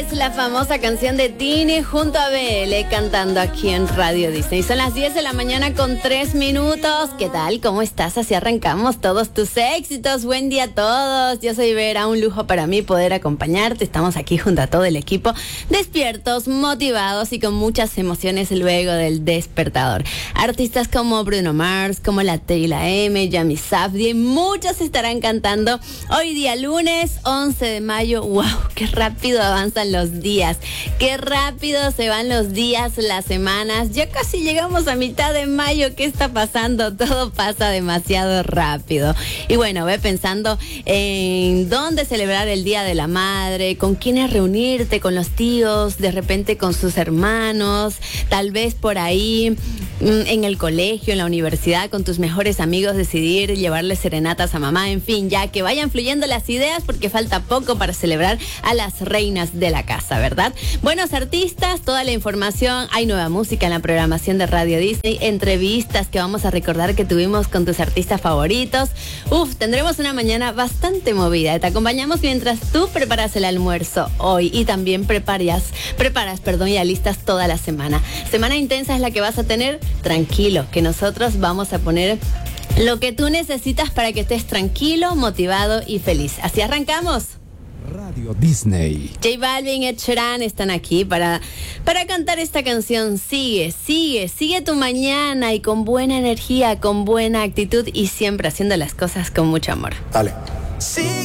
Es la famosa canción de Tini junto a BL cantando aquí en Radio Disney. Son las 10 de la mañana con 3 minutos. ¿Qué tal? ¿Cómo estás? Así arrancamos todos tus éxitos. Buen día a todos. Yo soy Vera, un lujo para mí poder acompañarte. Estamos aquí junto a todo el equipo, despiertos, motivados y con muchas emociones luego del despertador. Artistas como Bruno Mars, como la Teyla M, Yami Safdie y muchos estarán cantando hoy día lunes 11 de mayo. ¡Wow! ¡Qué rápido avanzan los días! ¡Qué rápido se van los días, las semanas! Ya casi llegamos a mitad de mayo. ¿Qué está pasando? Todo pasa demasiado rápido. Y bueno, ve pensando en dónde celebrar el Día de la Madre, con quiénes reunirte, con los tíos, de repente con sus hermanos, tal vez por ahí en el colegio, en la universidad, con tus mejores amigos, decidir llevarles serenatas a mamá, en fin, ya que vayan fluyendo las ideas porque falta poco para celebrar a las reinas de la casa, ¿verdad? Buenos artistas, toda la información, hay nueva música en la programación de Radio Disney, entrevistas que vamos a recordar que tuvimos con tus artistas favoritos. Tendremos una mañana bastante movida. Te acompañamos mientras tú preparas el almuerzo hoy y también preparas, y alistas toda la semana. Semana intensa es la que vas a tener. Tranquilo, que nosotros vamos a poner lo que tú necesitas para que estés tranquilo, motivado y feliz. Así arrancamos. Radio Disney. J Balvin y Ed Sheeran están aquí para cantar esta canción. Sigue tu mañana y con buena energía, con buena actitud y siempre haciendo las cosas con mucho amor. Dale.